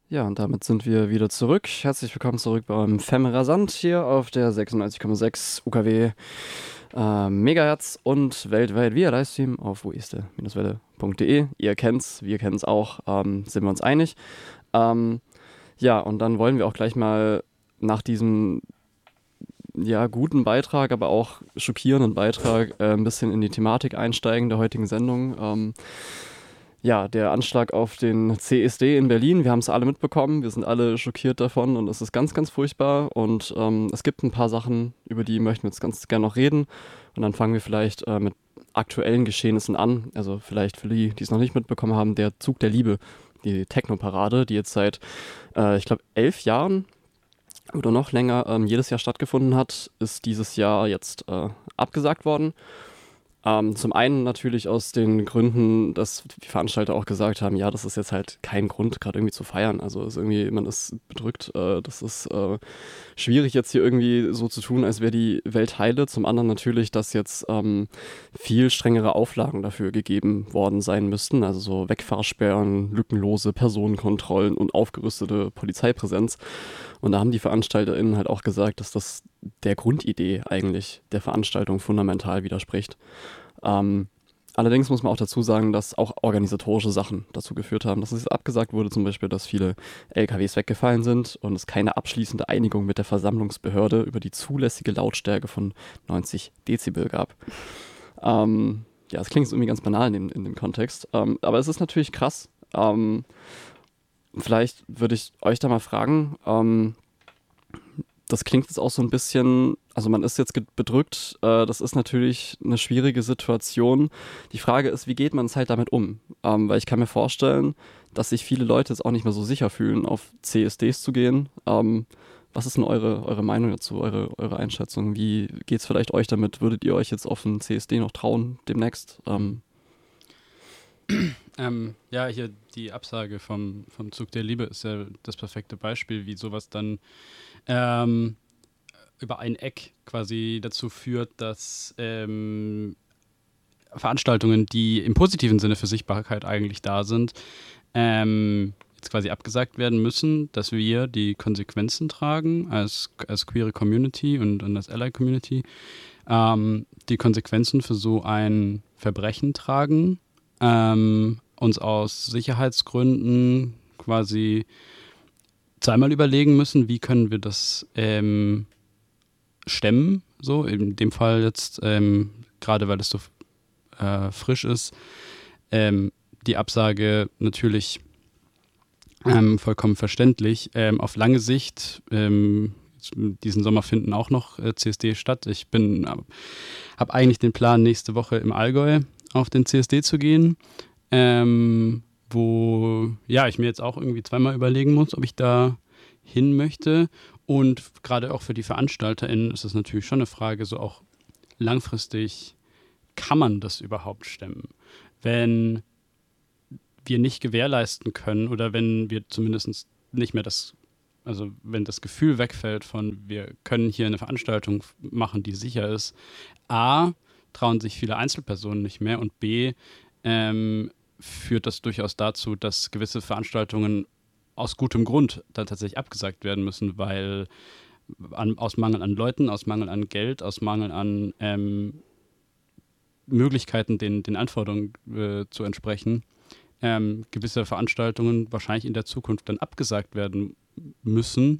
Ja, und damit sind wir wieder zurück. Herzlich willkommen zurück beim Femme hier auf der 96,6 UKW Megahertz und weltweit via Livestream auf woeste-welle.de. Ihr kennt's, wir kennen's auch, sind wir uns einig. Ja, und dann wollen wir auch gleich mal nach diesem guten Beitrag, aber auch schockierenden Beitrag ein bisschen in die Thematik einsteigen der heutigen Sendung. Der Anschlag auf den CSD in Berlin, wir haben es alle mitbekommen, wir sind alle schockiert davon und es ist ganz, ganz furchtbar und es gibt ein paar Sachen, über die möchten wir jetzt ganz gerne noch reden und dann fangen wir vielleicht mit aktuellen Geschehnissen an, also vielleicht für die, die es noch nicht mitbekommen haben, der Zug der Liebe, die Techno-Parade, die jetzt seit, ich glaube, 11 Jahren oder noch länger jedes Jahr stattgefunden hat, ist dieses Jahr jetzt abgesagt worden. Zum einen natürlich aus den Gründen, dass die Veranstalter auch gesagt haben, ja, das ist jetzt halt kein Grund, gerade irgendwie zu feiern. Also ist irgendwie, man ist bedrückt. Das ist schwierig jetzt hier irgendwie so zu tun, als wäre die Welt heile. Zum anderen natürlich, dass jetzt viel strengere Auflagen dafür gegeben worden sein müssten. Also so Wegfahrsperren, lückenlose Personenkontrollen und aufgerüstete Polizeipräsenz. Und da haben die VeranstalterInnen halt auch gesagt, dass das der Grundidee eigentlich der Veranstaltung fundamental widerspricht. Allerdings muss man auch dazu sagen, dass auch organisatorische Sachen dazu geführt haben, dass es abgesagt wurde, zum Beispiel, dass viele LKWs weggefallen sind und es keine abschließende Einigung mit der Versammlungsbehörde über die zulässige Lautstärke von 90 Dezibel gab. Es klingt irgendwie ganz banal in dem Kontext, aber es ist natürlich krass. Vielleicht würde ich euch da mal fragen, das klingt jetzt auch so ein bisschen, also man ist jetzt bedrückt, das ist natürlich eine schwierige Situation. Die Frage ist, wie geht man es halt damit um? Weil ich kann mir vorstellen, dass sich viele Leute jetzt auch nicht mehr so sicher fühlen, auf CSDs zu gehen. Was ist denn eure Meinung dazu, eure Einschätzung? Wie geht es vielleicht euch damit? Würdet ihr euch jetzt auf einen CSD noch trauen demnächst? Hier die Absage vom Zug der Liebe ist ja das perfekte Beispiel, wie sowas dann über ein Eck quasi dazu führt, dass Veranstaltungen, die im positiven Sinne für Sichtbarkeit eigentlich da sind, jetzt quasi abgesagt werden müssen, dass wir die Konsequenzen tragen als queere Community und als Ally-Community, die Konsequenzen für so ein Verbrechen tragen, uns aus Sicherheitsgründen quasi zweimal überlegen müssen, wie können wir das stemmen, so in dem Fall jetzt, gerade weil es so frisch ist, die Absage natürlich vollkommen verständlich. Auf lange Sicht, diesen Sommer finden auch noch CSD statt. Ich habe eigentlich den Plan, nächste Woche im Allgäu auf den CSD zu gehen, wo ich mir jetzt auch irgendwie zweimal überlegen muss, ob ich da hin möchte. Und gerade auch für die VeranstalterInnen ist es natürlich schon eine Frage, so auch langfristig, kann man das überhaupt stemmen? Wenn wir nicht gewährleisten können oder wenn wir zumindest nicht mehr wenn das Gefühl wegfällt von, wir können hier eine Veranstaltung machen, die sicher ist, A, trauen sich viele Einzelpersonen nicht mehr und B, führt das durchaus dazu, dass gewisse Veranstaltungen aus gutem Grund dann tatsächlich abgesagt werden müssen, weil aus Mangel an Leuten, aus Mangel an Geld, aus Mangel an Möglichkeiten, den Anforderungen zu entsprechen, gewisse Veranstaltungen wahrscheinlich in der Zukunft dann abgesagt werden müssen,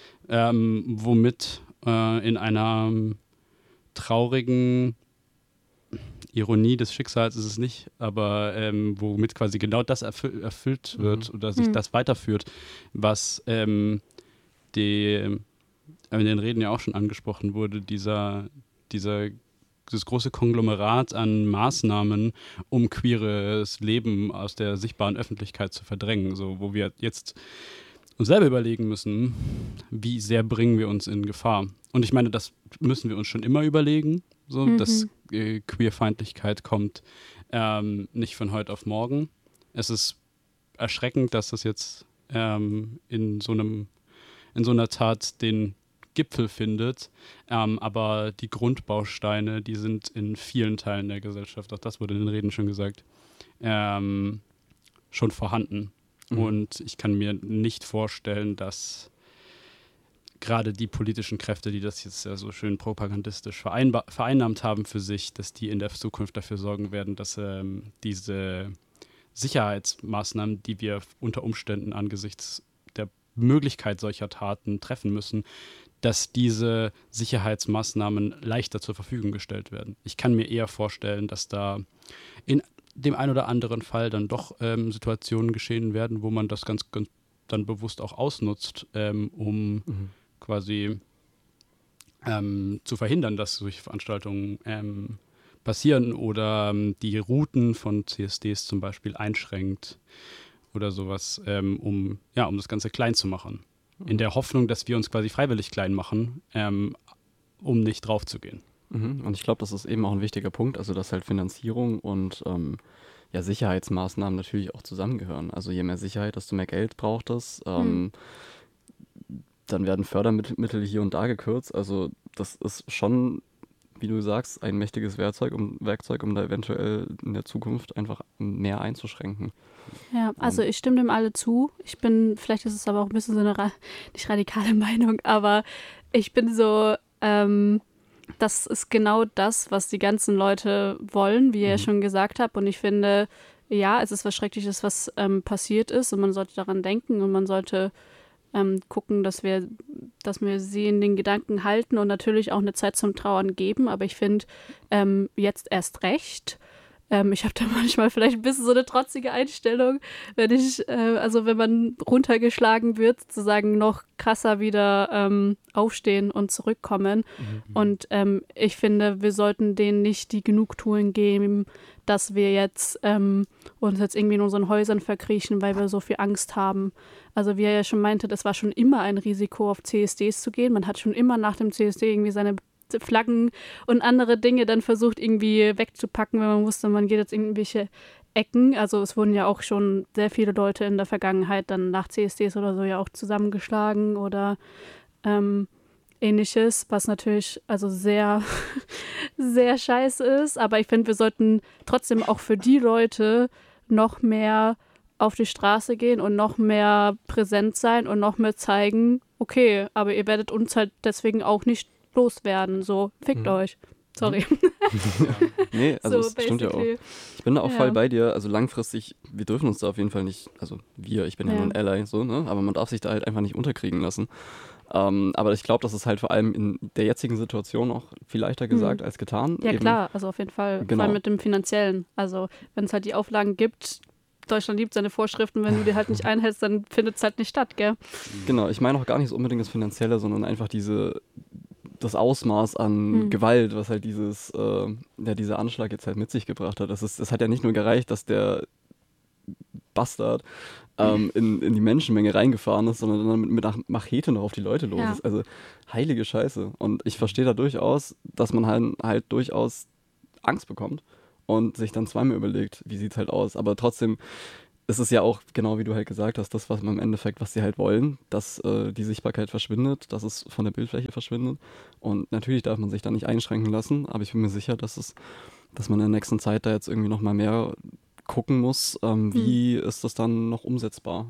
womit in einer traurigen Ironie des Schicksals ist es nicht, aber womit quasi genau das erfüllt wird oder sich das weiterführt, was in den Reden ja auch schon angesprochen wurde, dieses große Konglomerat an Maßnahmen, um queeres Leben aus der sichtbaren Öffentlichkeit zu verdrängen, so wo wir jetzt uns selber überlegen müssen, wie sehr bringen wir uns in Gefahr. Und ich meine, das müssen wir uns schon immer überlegen, so, dass Queerfeindlichkeit kommt nicht von heute auf morgen. Es ist erschreckend, dass das jetzt in so einer Tat den Gipfel findet, aber die Grundbausteine, die sind in vielen Teilen der Gesellschaft, auch das wurde in den Reden schon gesagt, schon vorhanden. Und ich kann mir nicht vorstellen, dass gerade die politischen Kräfte, die das jetzt ja so schön propagandistisch vereinnahmt haben für sich, dass die in der Zukunft dafür sorgen werden, dass diese Sicherheitsmaßnahmen, die wir unter Umständen angesichts der Möglichkeit solcher Taten treffen müssen, dass diese Sicherheitsmaßnahmen leichter zur Verfügung gestellt werden. Ich kann mir eher vorstellen, dass da in dem einen oder anderen Fall dann doch Situationen geschehen werden, wo man das ganz dann bewusst auch ausnutzt, um quasi zu verhindern, dass solche Veranstaltungen passieren oder die Routen von CSDs zum Beispiel einschränkt oder sowas, um das Ganze klein zu machen. In der Hoffnung, dass wir uns quasi freiwillig klein machen, um nicht drauf zu gehen. Und ich glaube, das ist eben auch ein wichtiger Punkt, also dass halt Finanzierung und Sicherheitsmaßnahmen natürlich auch zusammengehören. Also je mehr Sicherheit, desto mehr Geld braucht es. Dann werden Fördermittel hier und da gekürzt. Also das ist schon, wie du sagst, ein mächtiges Werkzeug, um da eventuell in der Zukunft einfach mehr einzuschränken. Ja, also ich stimme dem alle zu. Vielleicht ist es aber auch ein bisschen so eine nicht radikale Meinung, aber ich bin so, das ist genau das, was die ganzen Leute wollen, wie ihr ja schon gesagt habt. Und ich finde, ja, es ist was Schreckliches, was passiert ist und man sollte daran denken und man sollte gucken, dass wir sie in den Gedanken halten und natürlich auch eine Zeit zum Trauern geben. Aber ich finde, jetzt erst recht. Ich habe da manchmal vielleicht ein bisschen so eine trotzige Einstellung, wenn man runtergeschlagen wird, sozusagen noch krasser wieder aufstehen und zurückkommen. Und ich finde, wir sollten denen nicht die Genugtuung geben, dass wir jetzt uns jetzt irgendwie in unseren Häusern verkriechen, weil wir so viel Angst haben. Also wie er ja schon meinte, das war schon immer ein Risiko, auf CSDs zu gehen. Man hat schon immer nach dem CSD irgendwie seine Flaggen und andere Dinge dann versucht irgendwie wegzupacken, wenn man wusste, man geht jetzt in irgendwelche Ecken. Also es wurden ja auch schon sehr viele Leute in der Vergangenheit dann nach CSDs oder so ja auch zusammengeschlagen oder Ähnliches, was natürlich also sehr, sehr scheiße ist. Aber ich finde, wir sollten trotzdem auch für die Leute noch mehr auf die Straße gehen und noch mehr präsent sein und noch mehr zeigen, okay, aber ihr werdet uns halt deswegen auch nicht loswerden, so, fickt euch. Sorry. Nee, also so, es stimmt ja auch. Ich bin da auch voll bei dir, also langfristig, wir dürfen uns da auf jeden Fall nicht, also ich bin ja nur ein Ally, so, ne, aber man darf sich da halt einfach nicht unterkriegen lassen. Aber ich glaube, das ist halt vor allem in der jetzigen Situation auch viel leichter gesagt als getan. Ja, klar, also auf jeden Fall, vor allem mit dem Finanziellen. Also wenn es halt die Auflagen gibt, Deutschland liebt seine Vorschriften, wenn du die halt nicht einhältst, dann findet es halt nicht statt, gell? Genau, ich meine auch gar nicht so unbedingt das Finanzielle, sondern einfach das Ausmaß an Gewalt, was halt dieser Anschlag jetzt halt mit sich gebracht hat. Es hat ja nicht nur gereicht, dass der Bastard in die Menschenmenge reingefahren ist, sondern dann mit einer Machete noch auf die Leute los ist. Also heilige Scheiße. Und ich verstehe da durchaus, dass man halt durchaus Angst bekommt und sich dann zweimal überlegt, wie sieht's halt aus. Aber trotzdem ist es ja auch, genau wie du halt gesagt hast, das, was man im Endeffekt, was sie halt wollen, dass die Sichtbarkeit verschwindet, dass es von der Bildfläche verschwindet. Und natürlich darf man sich da nicht einschränken lassen, aber ich bin mir sicher, dass man in der nächsten Zeit da jetzt irgendwie noch mal mehr gucken muss, wie ist das dann noch umsetzbar.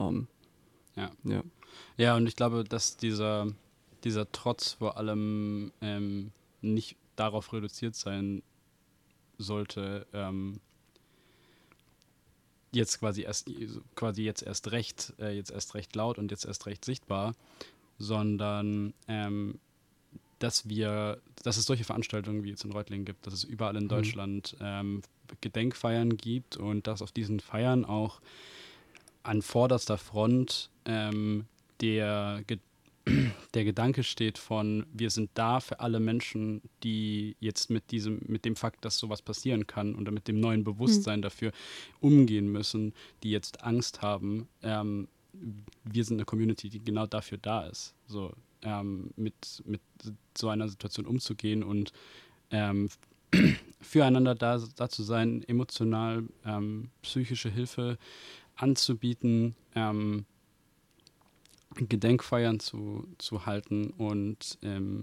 Ja, und ich glaube, dass dieser Trotz vor allem nicht darauf reduziert sein sollte, jetzt jetzt erst recht laut und jetzt erst recht sichtbar, sondern dass es solche Veranstaltungen wie jetzt in Reutlingen gibt, dass es überall in Deutschland Gedenkfeiern gibt und dass auf diesen Feiern auch an vorderster Front der Gedanke steht von, wir sind da für alle Menschen, die jetzt mit dem Fakt, dass sowas passieren kann und mit dem neuen Bewusstsein dafür umgehen müssen, die jetzt Angst haben. Wir sind eine Community, die genau dafür da ist, so mit so einer Situation umzugehen und füreinander da zu sein, emotional, psychische Hilfe anzubieten, Gedenkfeiern zu halten und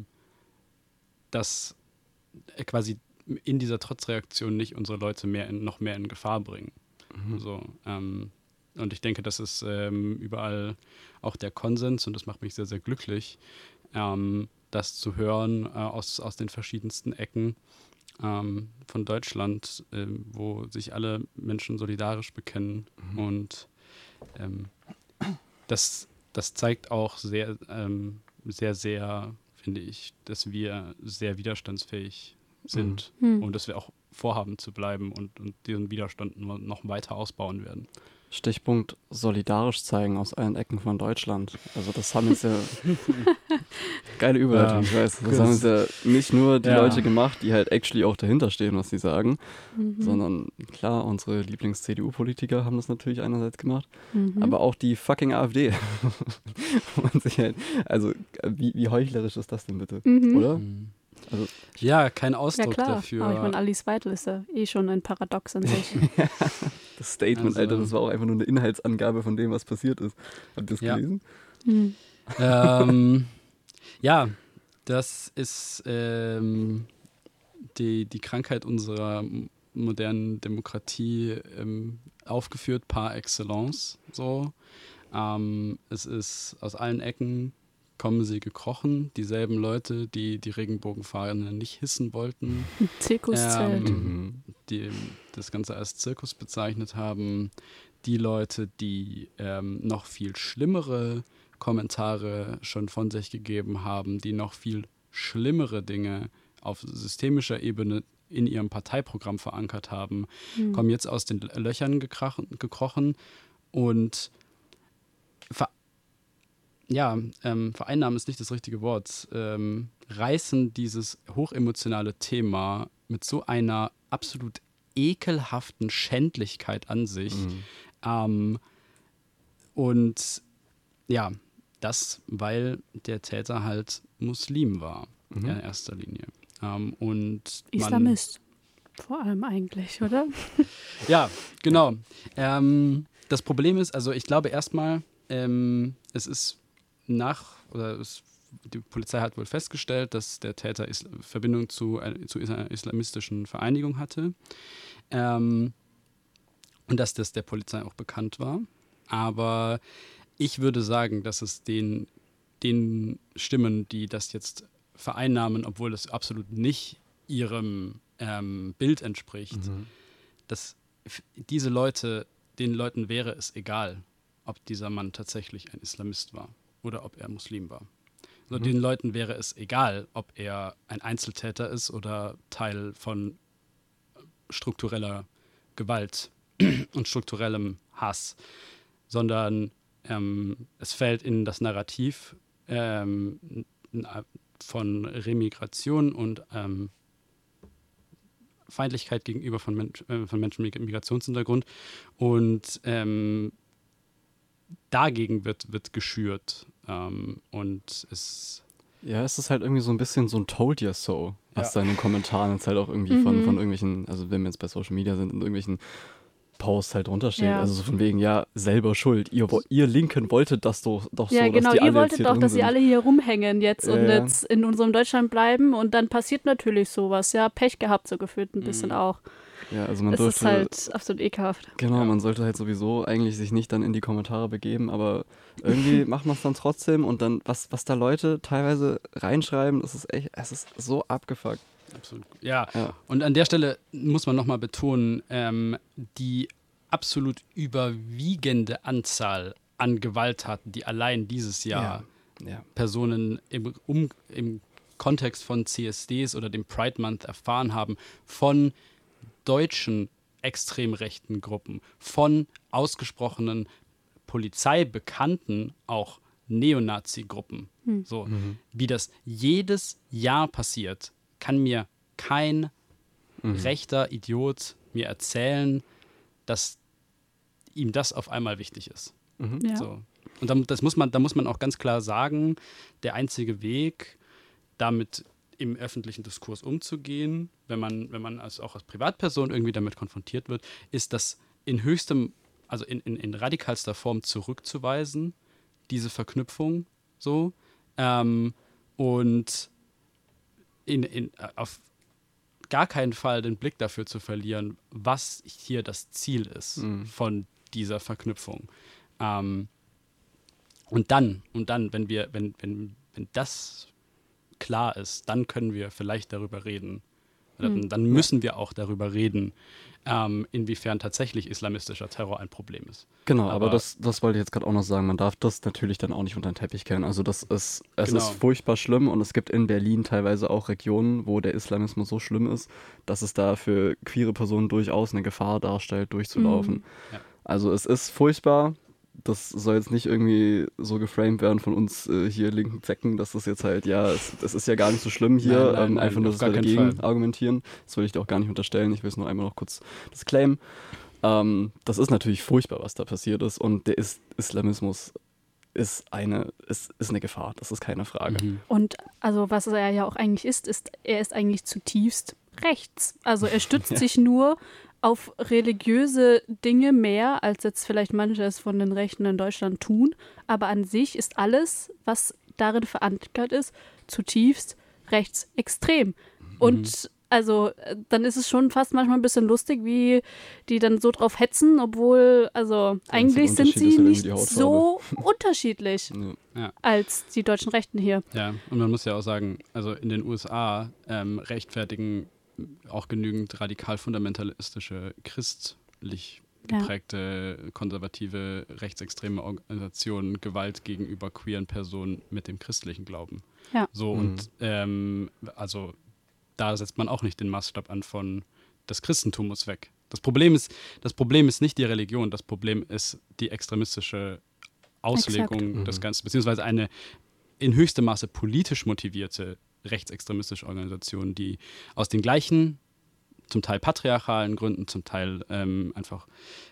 das quasi in dieser Trotzreaktion nicht unsere Leute noch mehr in Gefahr bringen. So, Und ich denke, das ist überall auch der Konsens und das macht mich sehr, sehr glücklich, das zu hören aus den verschiedensten Ecken von Deutschland, wo sich alle Menschen solidarisch bekennen. Und das zeigt auch sehr, sehr, sehr, finde ich, dass wir sehr widerstandsfähig sind und dass wir auch vorhaben zu bleiben und diesen Widerstand noch weiter ausbauen werden. Stichpunkt solidarisch zeigen aus allen Ecken von Deutschland. Also das haben jetzt ja geile Überleitung, ich weiß. Das haben jetzt ja nicht nur die Leute gemacht, die halt actually auch dahinter stehen, was sie sagen, sondern klar, unsere Lieblings-CDU-Politiker haben das natürlich einerseits gemacht, aber auch die fucking AfD. Und sich halt, also wie heuchlerisch ist das denn bitte, oder? Also, ja, kein Ausdruck klar. dafür. Aber ich meine, Alice Weidel ist ja schon ein Paradox in sich. das Statement, also, Alter, das war auch einfach nur eine Inhaltsangabe von dem, was passiert ist. Habt ihr das gelesen? Ja, das ist die Krankheit unserer modernen Demokratie aufgeführt par excellence. So. Es ist aus allen Ecken kommen sie gekrochen, dieselben Leute, die die Regenbogenfahne nicht hissen wollten. Zirkuszelt. Die das Ganze als Zirkus bezeichnet haben. Die Leute, die noch viel schlimmere Kommentare schon von sich gegeben haben, die noch viel schlimmere Dinge auf systemischer Ebene in ihrem Parteiprogramm verankert haben, kommen jetzt aus den Löchern gekrochen und vereinnahmen ist nicht das richtige Wort, reißen dieses hochemotionale Thema mit so einer absolut ekelhaften Schändlichkeit an sich. Und ja, das, weil der Täter halt Muslim war, in erster Linie. Und Islamist, vor allem eigentlich, oder? Ja, genau. Das Problem ist, also ich glaube erstmal, es ist die Polizei hat wohl festgestellt, dass der Täter Verbindung zu einer islamistischen Vereinigung hatte und dass das der Polizei auch bekannt war. Aber ich würde sagen, dass es den Stimmen, die das jetzt vereinnahmen, obwohl es absolut nicht ihrem Bild entspricht, dass den Leuten wäre es egal, ob dieser Mann tatsächlich ein Islamist war oder ob er Muslim war. Also den Leuten wäre es egal, ob er ein Einzeltäter ist oder Teil von struktureller Gewalt und strukturellem Hass, sondern es fällt in das Narrativ von Remigration und Feindlichkeit gegenüber von Menschen mit Migrationshintergrund und dagegen wird geschürt und es ist halt irgendwie so ein bisschen so ein Told ya so, was da in den Kommentaren jetzt halt auch irgendwie von irgendwelchen, also wenn wir jetzt bei Social Media sind, in irgendwelchen Posts halt drunter steht. Also so von wegen, ja, selber schuld. Ihr Linken wolltet das doch so, genau, dass die alle ihr wolltet doch, dass sind. sie alle hier rumhängen jetzt und jetzt in unserem Deutschland bleiben und dann passiert natürlich sowas. Ja, Pech gehabt so gefühlt ein bisschen auch. Ja, also man das dürfte, ist halt absolut ekelhaft. Genau, man sollte halt sowieso eigentlich sich nicht dann in die Kommentare begeben, aber irgendwie macht man es dann trotzdem und dann, was da Leute teilweise reinschreiben, es ist so abgefuckt. Absolut. Ja, und an der Stelle muss man nochmal betonen, die absolut überwiegende Anzahl an Gewalttaten, die allein dieses Jahr Personen im Kontext von CSDs oder dem Pride Month erfahren haben, von deutschen extrem rechten Gruppen, von ausgesprochenen polizeibekannten, auch Neonazi-Gruppen. Wie das jedes Jahr passiert, kann mir kein rechter Idiot mir erzählen, dass ihm das auf einmal wichtig ist. So. Und da muss man auch ganz klar sagen, der einzige Weg, damit im öffentlichen Diskurs umzugehen, wenn man auch als Privatperson irgendwie damit konfrontiert wird, ist das in radikalster Form zurückzuweisen, diese Verknüpfung so, und auf gar keinen Fall den Blick dafür zu verlieren, was hier das Ziel ist von dieser Verknüpfung. Und dann, wenn das klar ist, dann können wir vielleicht darüber reden. Dann müssen wir auch darüber reden, inwiefern tatsächlich islamistischer Terror ein Problem ist. Genau, aber das wollte ich jetzt gerade auch noch sagen. Man darf das natürlich dann auch nicht unter den Teppich kehren. Also es Genau. ist furchtbar schlimm und es gibt in Berlin teilweise auch Regionen, wo der Islamismus so schlimm ist, dass es da für queere Personen durchaus eine Gefahr darstellt, durchzulaufen. Ja. Also es ist furchtbar. Das soll jetzt nicht irgendwie so geframed werden von uns hier linken Zecken, dass das jetzt halt, es ist ja gar nicht so schlimm hier, Nein, einfach nur, auf dass wir gar keinen dagegen Fall. argumentieren. Das will ich dir auch gar nicht unterstellen. Ich will es nur einmal noch kurz disclaimen. Das ist natürlich furchtbar, was da passiert ist, und der Islamismus ist eine Gefahr, das ist keine Frage. Und also was er ja auch eigentlich ist, er ist eigentlich zutiefst rechts. Also er stützt sich nur auf religiöse Dinge mehr, als jetzt vielleicht manches von den Rechten in Deutschland tun. Aber an sich ist alles, was darin verankert ist, zutiefst rechtsextrem. Und also dann ist es schon fast manchmal ein bisschen lustig, wie die dann so drauf hetzen, obwohl, also eigentlich sind Unterschied sie ist ja nicht irgendwie die so unterschiedlich Ja. als die deutschen Rechten hier. Ja, und man muss ja auch sagen, also in den USA rechtfertigen auch genügend radikal-fundamentalistische, christlich geprägte, konservative, rechtsextreme Organisationen Gewalt gegenüber queeren Personen mit dem christlichen Glauben. Ja. So, und also da setzt man auch nicht den Maßstab an von das Christentum muss weg. Das Problem ist nicht die Religion, das Problem ist die extremistische Auslegung des Ganzen, beziehungsweise eine in höchstem Maße politisch motivierte rechtsextremistische Organisation, die aus den gleichen, zum Teil patriarchalen Gründen, zum Teil einfach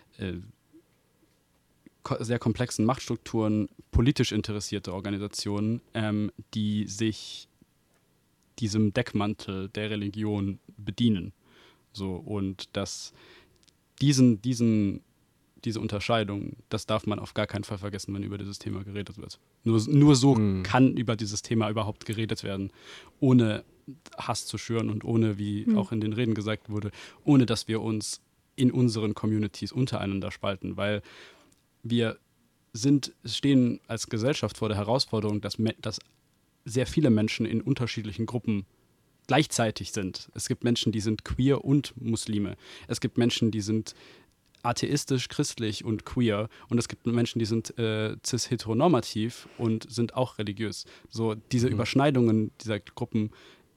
sehr komplexen Machtstrukturen, politisch interessierte Organisationen, die sich diesem Deckmantel der Religion bedienen. So, und diese Unterscheidung, das darf man auf gar keinen Fall vergessen, wenn über dieses Thema geredet wird. Nur so kann über dieses Thema überhaupt geredet werden, ohne Hass zu schüren und ohne, wie auch in den Reden gesagt wurde, ohne dass wir uns in unseren Communities untereinander spalten, weil wir stehen als Gesellschaft vor der Herausforderung, dass sehr viele Menschen in unterschiedlichen Gruppen gleichzeitig sind. Es gibt Menschen, die sind queer und Muslime. Es gibt Menschen, die sind atheistisch, christlich und queer. Und es gibt Menschen, die sind cis-heteronormativ und sind auch religiös. So diese Überschneidungen dieser Gruppen,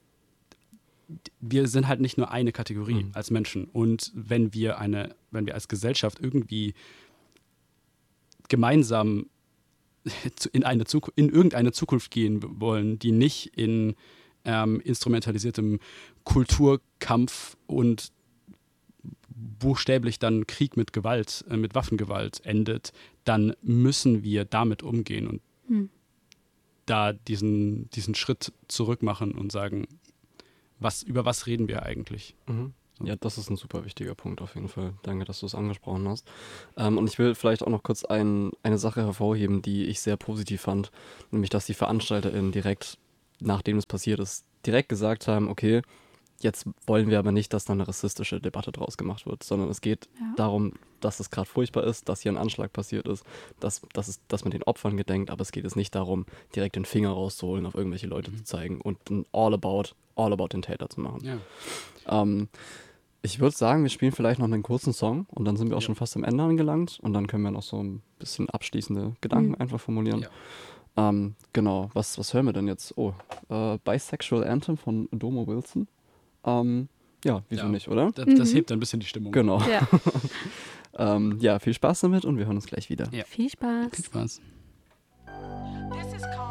wir sind halt nicht nur eine Kategorie als Menschen. Und wenn wir als Gesellschaft irgendwie gemeinsam in irgendeine Zukunft gehen wollen, die nicht in instrumentalisiertem Kulturkampf und buchstäblich dann Krieg mit Gewalt, mit Waffengewalt endet, dann müssen wir damit umgehen und da diesen Schritt zurück machen und sagen, über was reden wir eigentlich? Ja, das ist ein super wichtiger Punkt auf jeden Fall. Danke, dass du es angesprochen hast. Und ich will vielleicht auch noch kurz eine Sache hervorheben, die ich sehr positiv fand, nämlich, dass die VeranstalterInnen direkt, nachdem es passiert ist, direkt gesagt haben, okay, jetzt wollen wir aber nicht, dass da eine rassistische Debatte draus gemacht wird, sondern es geht darum, dass es gerade furchtbar ist, dass hier ein Anschlag passiert ist, dass man den Opfern gedenkt, aber es geht jetzt nicht darum, direkt den Finger rauszuholen, auf irgendwelche Leute zu zeigen und ein all about den Täter zu machen. Ja. Ich würde sagen, wir spielen vielleicht noch einen kurzen Song und dann sind wir auch schon fast am Ende angelangt und dann können wir noch so ein bisschen abschließende Gedanken einfach formulieren. Ja. Genau, was hören wir denn jetzt? Bisexual Anthem von Domo Wilson. Wieso nicht, oder? Das hebt ein bisschen die Stimmung. Genau. Ja. Viel Spaß damit und wir hören uns gleich wieder. Ja. Viel Spaß. Viel Spaß. This is called